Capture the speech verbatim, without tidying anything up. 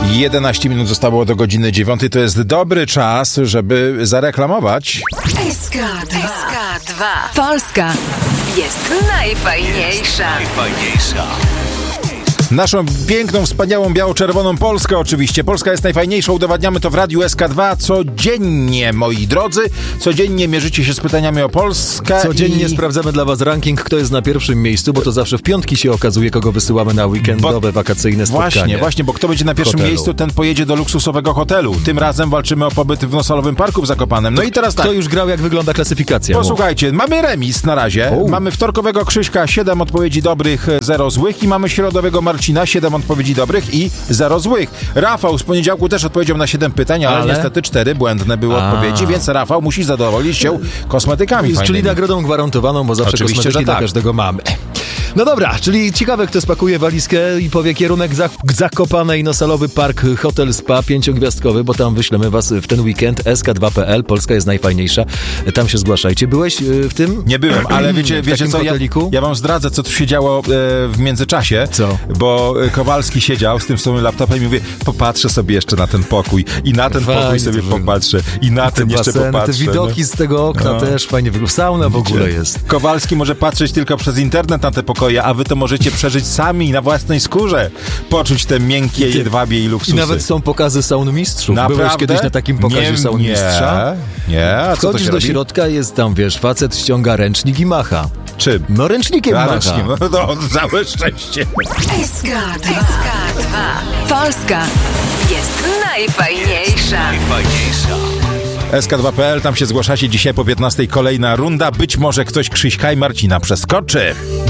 jedenaście minut zostało do godziny dziewiątej. To jest dobry czas, żeby zareklamować. S K dwa. Polska jest najfajniejsza. Najfajniejsza. Naszą piękną, wspaniałą, biało-czerwoną Polskę oczywiście. Polska jest najfajniejsza, udowadniamy to w Radiu S K dwa codziennie, moi drodzy. Codziennie mierzycie się z pytaniami o Polskę. Codziennie i... sprawdzamy dla was ranking, kto jest na pierwszym miejscu, bo to zawsze w piątki się okazuje, kogo wysyłamy na weekendowe, bo... wakacyjne spotkanie. Właśnie, właśnie, bo kto będzie na pierwszym hotelu. miejscu, ten pojedzie do luksusowego hotelu. Tym razem walczymy o pobyt w Nosalowym Parku w Zakopanem. No i teraz tak. Kto już grał, jak wygląda klasyfikacja? Posłuchajcie, mamy remis na razie. U. Mamy wtorkowego Krzyśka, siedem odpowiedzi dobrych, zero złych i mamy środowego Marcina, siedem odpowiedzi dobrych i zero złych. Rafał z poniedziałku też odpowiedział na siedem pytań, ale, ale... niestety cztery błędne były A. odpowiedzi, więc Rafał musi zadowolić się kosmetykami Czyli fajnymi. nagrodą gwarantowaną, bo zawsze Oczywiście, kosmetyki że dla tak. każdego mamy. No dobra, czyli ciekawe, kto spakuje walizkę i powie kierunek za- Zakopane i Nosalowy Park Hotel Spa pięciogwiazdkowy, bo tam wyślemy was w ten weekend. S K dwa kropka P L, Polska jest najfajniejsza. Tam się zgłaszajcie. Byłeś y, w tym? Nie byłem, ale wiecie, w wiecie takim co, ja, hoteliku? ja wam zdradzę, co tu się działo e, w międzyczasie. Co? Bo Kowalski siedział z tym swoim laptopem i mówię, popatrzę sobie jeszcze na ten pokój i na ten Fajnie pokój sobie to popatrzę i na ten Te jeszcze baseny, popatrzę. te widoki no. z tego okna No. też fajnie wygląda. Sauna w ogóle jest. Kowalski może patrzeć tylko przez internet na te pokoje, a wy to możecie przeżyć sami na własnej skórze. Poczuć te miękkie I ty- jedwabie i I luksusy. nawet są pokazy saun mistrzów. Naprawdę? Byłeś kiedyś na takim pokazie nie, saun mistrza? Nie, nie. A co to Wchodzisz się do robi? środka, jest tam, wiesz, facet ściąga ręcznik i macha. Czym? No ręcznikiem A, macha. ręcznie, no to całe szczęście. S K dwa. Polska jest najfajniejsza. Najfajniejsza. S K dwa kropka P L, tam się zgłaszacie dzisiaj po piętnastej kolejna runda. Być może ktoś Krzyśka i Marcina przeskoczy.